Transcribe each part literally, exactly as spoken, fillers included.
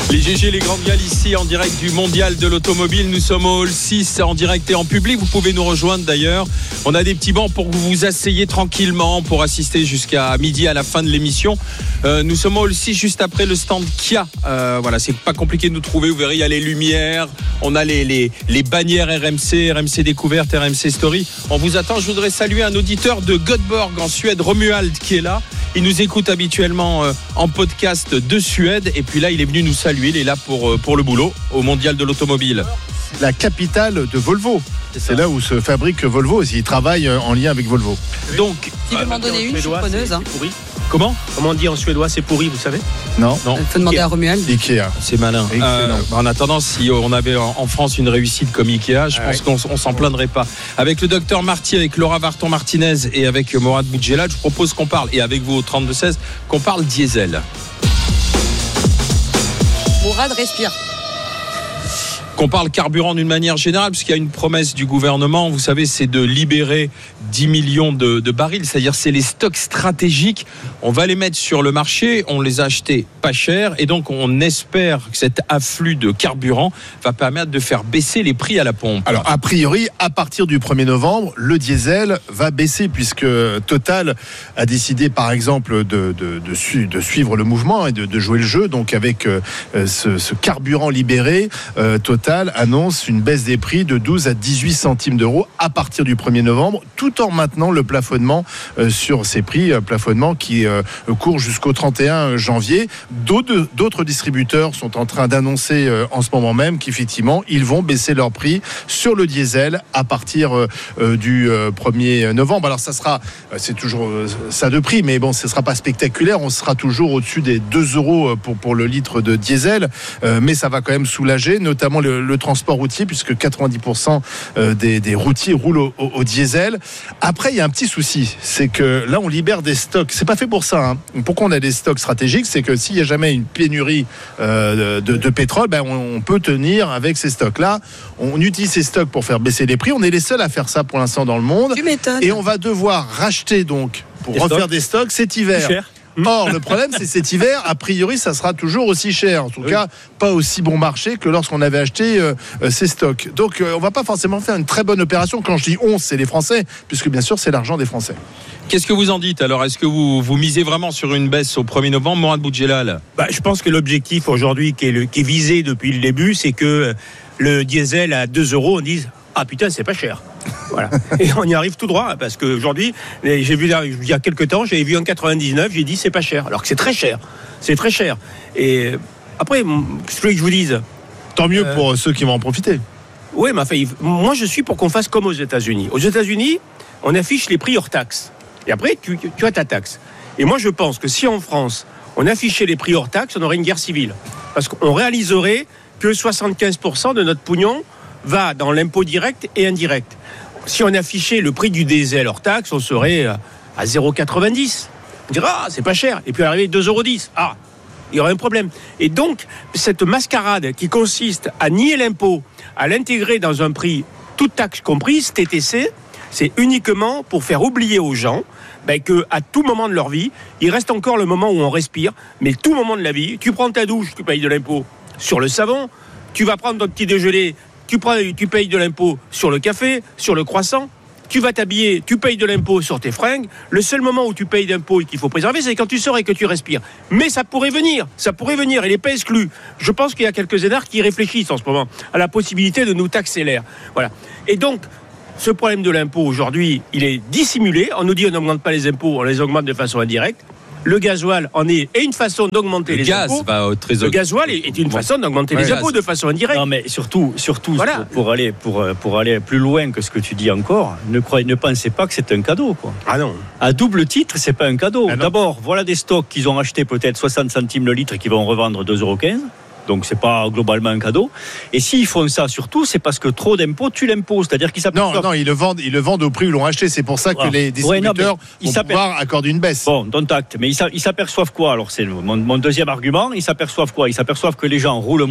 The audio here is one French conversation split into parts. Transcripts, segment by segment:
Les G G, les grandes gueules ici en direct du mondial de l'automobile. Nous sommes au hall six en direct et en public. Vous pouvez nous rejoindre d'ailleurs. On a des petits bancs pour que vous vous asseyez tranquillement pour assister jusqu'à midi à la fin de l'émission. Euh, nous sommes au hall six juste après le stand Kia. Euh, voilà, c'est pas compliqué de nous trouver. Vous verrez, il y a les lumières, on a les, les, les bannières R M C, R M C Découverte, R M C Story. On vous attend. Je voudrais saluer un auditeur de Göteborg en Suède, Romuald, qui est là. Il nous écoute habituellement euh, en podcast de Suède. Et puis là, il est venu nous saluer. Il est là pour, euh, pour le boulot au mondial de l'automobile. La capitale de Volvo. C'est, c'est là où se fabrique Volvo. Il travaille en lien avec Volvo. Donc, il peut m'en donner une, je suis preneuse. Hein. Comment Comment on dit en suédois, c'est pourri, vous savez? Non. Il faut demander à Romuald. Ikea. C'est malin. Euh, en attendant, si on avait en France une réussite comme Ikea, je ah pense oui. qu'on on s'en plaindrait pas. Avec le docteur Marty, avec Laura Varton-Martinez et avec Morad Boudjelal, je propose qu'on parle, et avec vous au trente-deux seize, qu'on parle diesel. Morad respire. Qu'on parle carburant d'une manière générale, puisqu'il y a une promesse du gouvernement, vous savez, c'est de libérer dix millions de, de barils, c'est-à-dire c'est les stocks stratégiques, on va les mettre sur le marché, on les a achetés pas cher, et donc on espère que cet afflux de carburant va permettre de faire baisser les prix à la pompe. Alors a priori, à partir du premier novembre, le diesel va baisser, puisque Total a décidé par exemple de, de, de, su, de suivre le mouvement et de, de jouer le jeu, donc avec euh, ce, ce carburant libéré, euh, Total annonce une baisse des prix de douze à dix-huit centimes d'euros à partir du premier novembre, tout en maintenant le plafonnement euh, sur ces prix, euh, plafonnement qui euh, court jusqu'au trente et un janvier. D'autres, d'autres distributeurs sont en train d'annoncer euh, en ce moment même qu'effectivement, ils vont baisser leurs prix sur le diesel à partir euh, du euh, premier novembre. Alors ça sera, euh, c'est toujours euh, ça de prix, mais bon, ce ne sera pas spectaculaire. On sera toujours au-dessus des deux euros pour, pour le litre de diesel, euh, mais ça va quand même soulager, notamment le le transport routier, puisque quatre-vingt-dix pour cent des, des routiers roulent au, au, au diesel. Après, il y a un petit souci, c'est que là, on libère des stocks. C'est pas fait pour ça. Hein. Pourquoi on a des stocks stratégiques? C'est que s'il y a jamais une pénurie euh, de, de pétrole, ben, on, on peut tenir avec ces stocks-là. On utilise ces stocks pour faire baisser les prix. On est les seuls à faire ça pour l'instant dans le monde. Tu m'étonnes. Et on va devoir racheter donc pour des refaire stocks. des stocks cet hiver. Or, le problème, c'est cet hiver, a priori, ça sera toujours aussi cher. En tout oui. cas, pas aussi bon marché que lorsqu'on avait acheté euh, ces stocks. Donc, euh, on va pas forcément faire une très bonne opération. Quand je dis on, c'est les Français, puisque bien sûr, c'est l'argent des Français. Qu'est-ce que vous en dites alors? Est-ce que vous, vous misez vraiment sur une baisse au premier novembre, Morad Boudjelal? Bah, je pense que l'objectif aujourd'hui qui est, le, qui est visé depuis le début, c'est que le diesel à deux euros, on dise ah putain, c'est pas cher. Voilà. Et on y arrive tout droit, parce qu'aujourd'hui, j'ai vu il y a quelques temps, j'avais vu en quatre-vingt-dix-neuf, j'ai dit c'est pas cher, alors que c'est très cher. C'est très cher. Et après, ce que je vous dise. Tant mieux euh, pour ceux qui vont en profiter. Oui, mais enfin, moi je suis pour qu'on fasse comme aux États-Unis. Aux États-Unis, on affiche les prix hors taxe. Et après, tu, tu as ta taxe. Et moi je pense que si en France, on affichait les prix hors taxe, on aurait une guerre civile. Parce qu'on réaliserait que soixante-quinze pour cent de notre pognon va dans l'impôt direct et indirect. Si on affichait le prix du diesel hors taxe, on serait à zéro virgule quatre-vingt-dix. On dirait, ah, c'est pas cher. Et puis arriver deux euros dix. Ah, il y aurait un problème. Et donc, cette mascarade qui consiste à nier l'impôt, à l'intégrer dans un prix, toute taxe comprise, T T C, c'est uniquement pour faire oublier aux gens ben, qu'à tout moment de leur vie, il reste encore le moment où on respire, mais tout moment de la vie, tu prends ta douche, tu payes de l'impôt sur le savon, tu vas prendre ton petit déjeuner, Tu, prends, tu payes de l'impôt sur le café, sur le croissant. Tu vas t'habiller, tu payes de l'impôt sur tes fringues. Le seul moment où tu payes d'impôt et qu'il faut préserver, c'est quand tu sors et que tu respires. Mais ça pourrait venir, ça pourrait venir, il n'est pas exclu. Je pense qu'il y a quelques énarques qui réfléchissent en ce moment à la possibilité de nous taxer l'air. Voilà. Et donc, ce problème de l'impôt aujourd'hui, il est dissimulé. On nous dit on n'augmente pas les impôts, on les augmente de façon indirecte. Le gasoil en est, est une façon d'augmenter le les gaz impôts. Va au trésor. Le gasoil est, est une façon d'augmenter ouais, les impôts de façon indirecte. Non, mais surtout, surtout voilà. pour, pour, aller, pour, pour aller plus loin que ce que tu dis encore, ne, croyez, ne pensez pas que c'est un cadeau. Quoi. Ah non. À double titre, c'est pas un cadeau. Ah D'abord, voilà des stocks qu'ils ont achetés peut-être soixante centimes le litre et qu'ils vont revendre deux euros quinze. Donc c'est pas globalement un cadeau. Et s'ils font ça surtout, c'est parce que trop d'impôts tue l'impôt, c'est-à-dire qu'ils s'aperçoivent. Non, non, ils le vendent, ils le vendent au prix où l'ont acheté. C'est pour ça que ah. les distributeurs ouais, non, vont pouvoir accorder une baisse. Bon, dont acte. Mais ils s'aperçoivent quoi? Alors c'est mon, mon deuxième argument. Ils s'aperçoivent quoi? Ils s'aperçoivent que les gens roulent moins.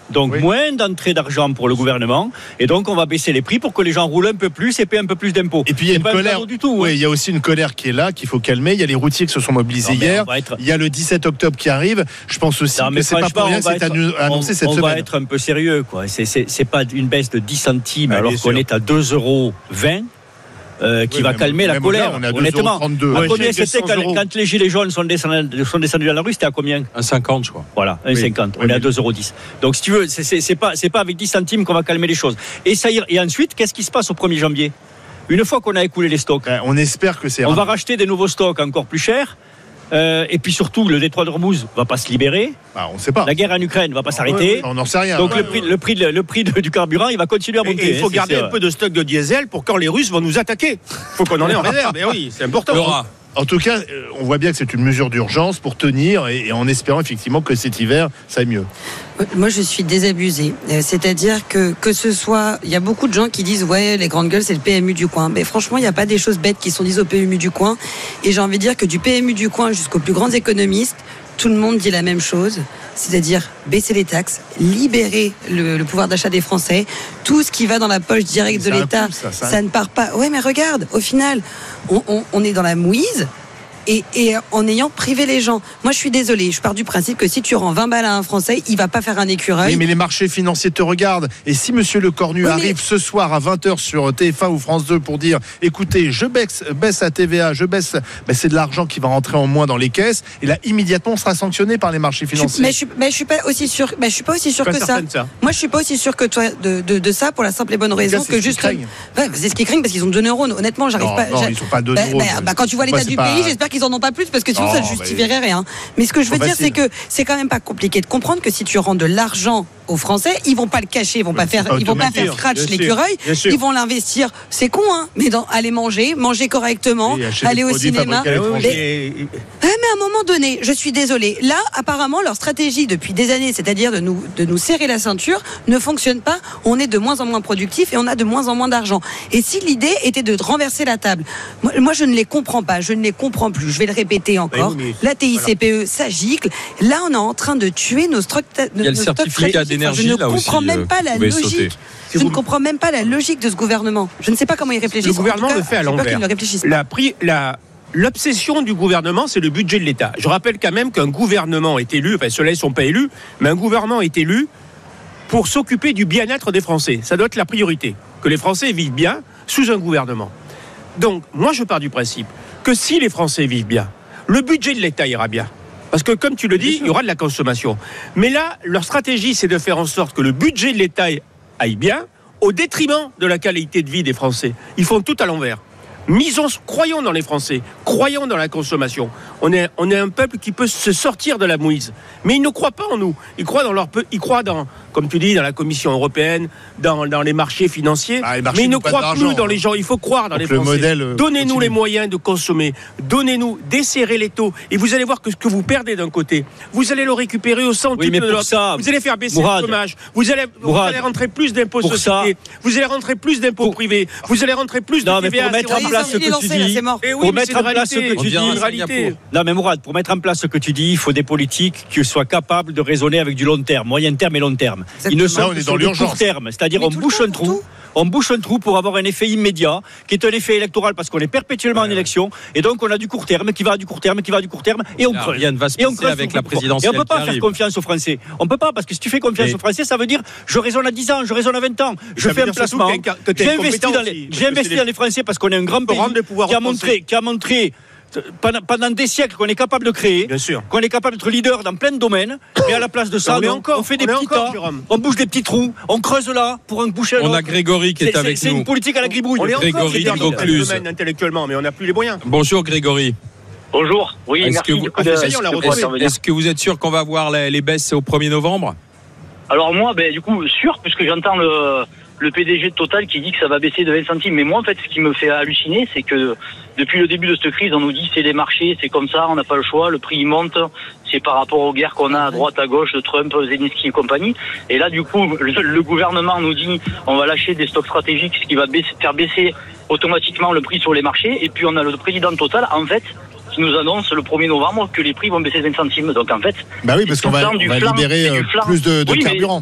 Donc oui. moins d'entrée d'argent pour le gouvernement. Et donc on va baisser les prix pour que les gens roulent un peu plus et paient un peu plus d'impôts. Et puis il y a c'est une pas colère. du tout. Oui, hein. il y a aussi une colère qui est là, qu'il faut calmer. Il y a les routiers qui se sont mobilisés Non, hier. Être... Il y a le dix-sept octobre qui arrive. Je pense aussi non, que c'est pas pour rien que c'est être... annoncé on, cette on semaine. On va être un peu sérieux, quoi. C'est, c'est, c'est pas une baisse de dix centimes ah, alors qu'on sûr. est à deux euros vingt. Euh, qui oui, va même, calmer même la colère. Là, on est à honnêtement, trente-deux. à Ouais, combien c'était quand, euros. quand les gilets jaunes sont descendus, sont descendus dans la rue, c'était à combien? un virgule cinquante je crois. Voilà, un virgule cinquante. Oui, on oui. est à deux euros dix. Donc si tu veux, c'est, c'est, c'est pas, c'est pas avec dix centimes qu'on va calmer les choses. Et ça ira. Et ensuite, qu'est-ce qui se passe au premier janvier? Une fois qu'on a écoulé les stocks, Ben, on espère que c'est. on va racheter des nouveaux stocks encore plus chers. Euh, et puis surtout, le détroit d'Ormuz va pas se libérer. Bah, on ne sait pas. La guerre en Ukraine va pas s'arrêter. Ouais, ouais, on n'en sait rien. Donc ouais, le prix, le prix, le prix de- du carburant, il va continuer à Et, monter. et il faut hein, garder c'est- un peu de stock de diesel pour quand les Russes vont nous attaquer. Il faut qu'on en ait en réserve. Et oui, c'est important. Laura, En tout cas, euh, on voit bien que c'est une mesure d'urgence pour tenir et, et en espérant effectivement que cet hiver, ça aille mieux. Moi, je suis désabusée. Euh, C'est-à-dire que que ce soit, il y a beaucoup de gens qui disent ouais, les grandes gueules, c'est le P M U du coin. Mais franchement, il n'y a pas des choses bêtes qui sont dites au P M U du coin. Et j'ai envie de dire que du P M U du coin jusqu'aux plus grands économistes, tout le monde dit la même chose. C'est-à-dire baisser les taxes, libérer le, le pouvoir d'achat des Français. Tout ce qui va dans la poche directe Mais de ça l'État, impulse, ça, ça- ça ne part pas. Ouais, mais regarde, au final, on, on, on est dans la mouise. Et, et en ayant privé les gens. Moi, je suis désolée. Je pars du principe que si tu rends vingt balles à un Français, il va pas faire un écureuil. Oui, mais les marchés financiers te regardent. Et si Monsieur Lecornu Oui, mais- arrive ce soir à vingt heures sur T F un ou France deux pour dire écoutez, je baisse, baisse la T V A, je baisse, ben c'est de l'argent qui va rentrer en moins dans les caisses. Et là, immédiatement, on sera sanctionné par les marchés Je suis- financiers. mais je suis, mais je suis pas aussi sûr. Mais je suis pas aussi sûr Pas que ça. certain de ça. Moi, je suis pas aussi sûr que toi de, de, de ça pour la simple et bonne En tout cas, raison c'est que ce qu'ils juste. craignent. Ouais, c'est ce qu'ils craignent parce qu'ils ont deux neurones. Honnêtement, j'arrive Non, pas. non, j'a- ils sont pas deux Bah, neurones. bah, bah, quand tu vois l'état Pourquoi du c'est pas- pays, j'espère qu'ils en ont pas plus parce que sinon Non, ça ne mais- justifierait rien. Mais ce que je veux Trop dire, c'est facile. que c'est quand même pas compliqué de comprendre que si tu rends de l'argent aux Français, ils vont pas le cacher, ils vont pas c'est faire, pas ils vont pas automatique. faire scratch Bien sûr, l'écureuil, bien sûr. ils vont l'investir. C'est con, hein, mais dans aller manger, manger correctement, Oui, acheter aller des au produits cinéma. fabriqués à l'étranger. Mais- Et- et- Ouais, mais à un moment donné, je suis désolée. Là, apparemment, leur stratégie depuis des années, c'est-à-dire de nous, de nous serrer la ceinture, ne fonctionne pas. On est de moins en moins productif et on a de moins en moins d'argent. Et si l'idée était de renverser la table, moi, moi, je ne les comprends pas, je ne les comprends plus. Je vais le répéter encore. oui, mais- La T I C P E, ça gicle. Là, on est en train de tuer nos stocks. Il y a le certificat d'énergie, Je ne là aussi, comprends même euh, pas vous la pouvez logique. sauter. Je ne comprends même pas la logique de ce gouvernement. Je ne sais pas comment ils réfléchissent. Le En tout gouvernement cas, le fait à j'ai peur l'envers. qu'ils ne réfléchissent pas. La pri- la- L'obsession du gouvernement, c'est le budget de l'État. Je rappelle quand même qu'un gouvernement est élu, enfin ceux-là ne sont pas élus, mais un gouvernement est élu pour s'occuper du bien-être des Français. Ça doit être la priorité, que les Français vivent bien sous un gouvernement. Donc, moi je pars du principe que si les Français vivent bien, le budget de l'État ira bien. Parce que comme tu le dis, il y aura de la consommation. Mais là, leur stratégie, c'est de faire en sorte que le budget de l'État aille bien, au détriment de la qualité de vie des Français. Ils font tout à l'envers. Misons, croyons dans les Français, croyons dans la consommation. On est, on est un peuple qui peut se sortir de la mouise. Mais ils ne croient pas en nous. Ils croient dans leur, peu- ils croient dans, comme tu dis, dans la Commission européenne, dans, dans les marchés financiers. Bah, les marchés mais ils ne n'ont pas croient d'argent, plus dans hein. les gens. Il faut croire dans Donc les le Français. modèle, euh, Donnez-nous continue. les moyens de consommer. Donnez-nous, desserrez les taux. Et vous allez voir que ce que vous perdez d'un côté, vous allez le récupérer au centuple Oui, mais de pour l'autre. ça, Vous allez faire baisser Mourad, le chômage. Vous allez, vous Mourad, allez rentrer plus d'impôts pour sociétés. ça- Vous allez rentrer plus d'impôts Pour- privés. Vous allez rentrer plus de Non, mais T V A. pour mettre en zéro. place ce Il est que lancé, tu là, dis, c'est mort. Eh oui, pour mais mettre c'est en une place ce réalité. que tu On dis, dira une à réalité. Singapour. Non mais Mourad, pour mettre en place ce que tu dis, il faut des politiques qui soient capables de raisonner avec du long terme, moyen terme et long terme. Ils ne Exactement. sont Là, on est que dans sur du l'urgence. court terme, c'est-à-dire Mais on tout le bouche temps, un pour trou. tout. On bouche un trou pour avoir un effet immédiat, qui est un effet électoral parce qu'on est perpétuellement en élection, et donc on a du court terme, qui va à du court terme, qui va à du court terme, et on Là, creuse. rien ne va se Et on passer creuse avec sur la le court. présidentielle Et on peut qui pas faire arrive. confiance aux Français. On peut pas, parce que si tu fais confiance Mais- aux Français, ça veut dire je raisonne à dix ans, je raisonne à vingt ans, je Ça veut fais un dire surtout placement, que t'es- que t'es j'ai investi compétent dans aussi, les, parce j'ai que investi c'est dans des- les Français parce qu'on est un grand pays rendre le pouvoir qui a aux Français. montré, qui a montré euh, pendant, pendant des siècles qu'on est capable de créer, Bien sûr. qu'on est capable d'être leader dans plein de domaines, mais à la place de ça, On est non, encore, on fait des on est petits encore, tas, Jérôme. on bouge des petits trous, on creuse là pour en boucher un On autre. a Grégory qui C'est- est c'est- avec C'est nous. une politique à la gribouille. On est encore Grégory leader du dans le Vaucluse. domaine intellectuellement, mais on n'a plus les moyens. Bonjour Grégory. Bonjour, oui, Est-ce merci que vous- du coup Ah, de, ça y est, on l'a de retrouvé. intervenir. Est-ce que vous êtes sûr qu'on va voir les, les baisses au premier novembre? Alors moi, ben, du coup, sûr, puisque j'entends le, le P D G de Total qui dit que ça va baisser de vingt centimes. Mais moi, en fait, ce qui me fait halluciner, c'est que depuis le début de cette crise, on nous dit c'est les marchés, c'est comme ça, on n'a pas le choix, le prix il monte, c'est par rapport aux guerres qu'on a à droite, à gauche, de Trump, Zelensky et compagnie. Et là, du coup, le, le gouvernement nous dit on va lâcher des stocks stratégiques, ce qui va baisser, faire baisser automatiquement le prix sur les marchés. Et puis on a le président de Total, en fait, qui nous annonce le premier novembre que les prix vont baisser de vingt centimes. Donc en fait, Bah oui, parce qu'on va, tout le temps on du va flanc, libérer c'est du euh, flanc. plus de, de Oui, mais- carburant.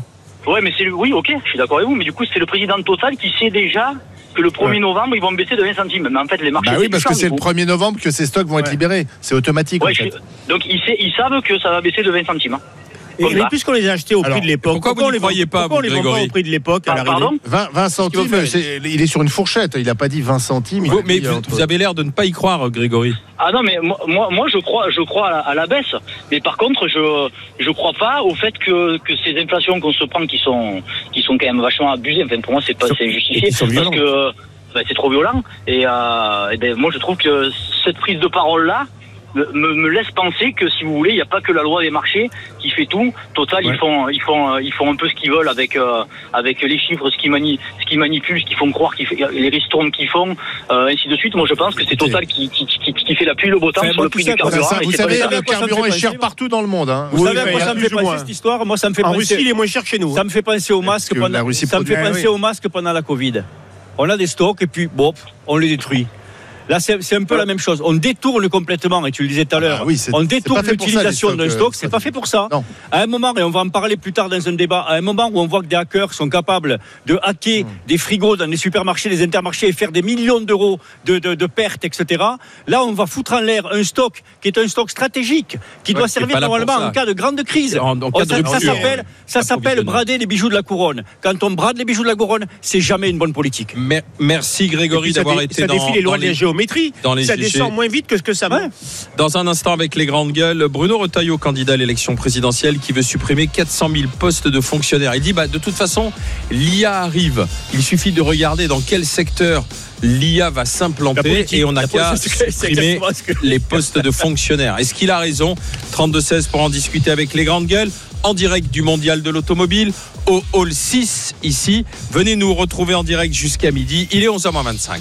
Ouais, mais c'est le... oui, ok, je suis d'accord avec vous, mais du coup, c'est le président de Total qui sait déjà que le premier novembre, ils vont baisser de vingt centimes. Mais en fait, les marchés... Bah oui, parce que c'est le premier novembre que ces stocks vont être libérés. C'est automatique, ouais, en fait. je... Donc, ils, sait, ils savent que ça va baisser de vingt centimes. Hein. Et, mais puisqu'on les a achetés au Alors, prix de l'époque, pourquoi, pourquoi vous ne les voyez pas, pourquoi vous, on les vend pas au prix de l'époque à ah, l'arrivée? pardon vingt, vingt centimes, c'est, il est sur une fourchette. Il n'a pas dit vingt centimes. Vous, mais dit vous, entre... vous avez l'air de ne pas y croire, Grégory. Ah non, mais moi, moi, moi je crois, je crois à la, à la baisse. Mais par contre, je, je crois pas au fait que, que ces inflations qu'on se prend, qui sont, qui sont quand même vachement abusées. Enfin, pour moi, c'est pas, c'est injustifié. Parce que, ben, c'est trop violent. Et, euh, et ben, moi, je trouve que cette prise de parole-là, Me, me laisse penser que, si vous voulez, il n'y a pas que la loi des marchés qui fait tout. Total, ouais. ils font, ils font, ils font un peu ce qu'ils veulent avec, euh, avec les chiffres, ce qu'ils manipulent, ce qu'ils manipulent, ce qu'ils font croire, qu'ils fait, les ristournes qu'ils font, euh, ainsi de suite. Moi, je pense que c'est Total qui, qui, qui, qui fait la pluie le beau temps sur le prix du carburant. Ça, vous savez, le carburant est cher partout dans le monde. Hein. Vous savez à quoi ça me fait penser cette histoire? Moi, ça me fait en penser. Russie, il est moins cher que chez nous. Ça me fait penser au masque pendant. Ça me fait penser au masque pendant la Covid. On a des stocks et puis, bon, on les détruit. Là, c'est, c'est un peu la même chose. On détourne complètement, et tu le disais tout à l'heure, ah oui, on détourne l'utilisation d'un stock, c'est pas fait pour ça. Non. À un moment, et on va en parler plus tard dans un débat, à un moment où on voit que des hackers sont capables de hacker mmh. des frigos dans les supermarchés, les intermarchés, et faire des millions d'euros de, de, de pertes, et cetera. Là, on va foutre en l'air un stock qui est un stock stratégique, qui ouais, doit servir normalement en cas de grande crise. En, en cas de ça, ça s'appelle, ça s'appelle brader les bijoux de la couronne. Quand on brade les bijoux de la couronne, c'est jamais une bonne politique. Mais, merci Grégory d'avoir dé, été ça dans, défie les lois de la géométrie. Dans les ça descend moins vite que ce que ça va. Dans un instant, avec les grandes gueules, Bruno Retailleau, candidat à l'élection présidentielle, qui veut supprimer quatre cent mille postes de fonctionnaires. Il dit, bah, de toute façon, l'I A arrive. Il suffit de regarder dans quel secteur l'I A va s'implanter et on n'a qu'à supprimer les postes de fonctionnaires. Est-ce qu'il a raison? trente-deux seize pour en discuter avec les grandes gueules. En direct du Mondial de l'Automobile, au Hall six, ici. Venez nous retrouver en direct jusqu'à midi. Il est onze heures moins vingt-cinq.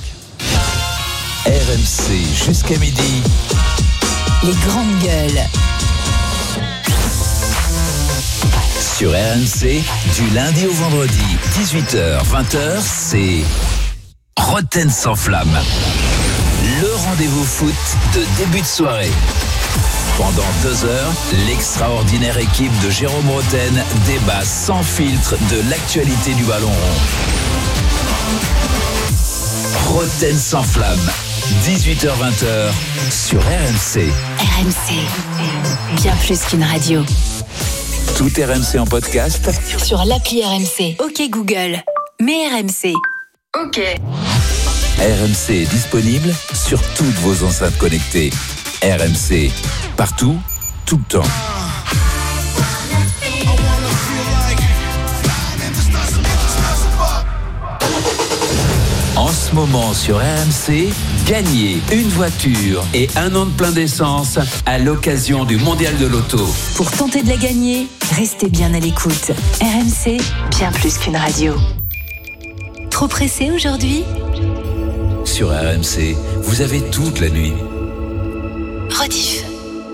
R M C jusqu'à midi. Les grandes gueules. Sur R M C, du lundi au vendredi, dix-huit heures vingt heures, c'est Roten sans flamme. Le rendez-vous foot de début de soirée. Pendant deux heures, l'extraordinaire équipe de Jérôme Roten débat sans filtre de l'actualité du ballon rond. Roten sans flamme. dix-huit heures vingt sur R M C. R M C, bien plus qu'une radio. Tout R M C en podcast sur l'appli R M C. Ok Google, mets R M C. Ok. R M C est disponible sur toutes vos enceintes connectées. R M C, partout, tout le temps. En ce moment sur R M C, gagnez une voiture et un an de plein d'essence à l'occasion du Mondial de l'Auto. Pour tenter de la gagner, restez bien à l'écoute. R M C, bien plus qu'une radio. Trop pressé aujourd'hui ? Sur R M C, vous avez toute la nuit. Rediff.